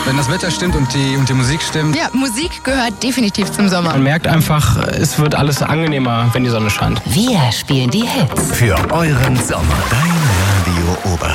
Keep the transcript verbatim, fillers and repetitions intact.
Wenn das Wetter stimmt und die, und die Musik stimmt. Ja, Musik gehört definitiv zum Sommer. Man merkt einfach, es wird alles angenehmer, wenn die Sonne scheint. Wir spielen die Hits. Für euren Sommer. Dein Radio Ober.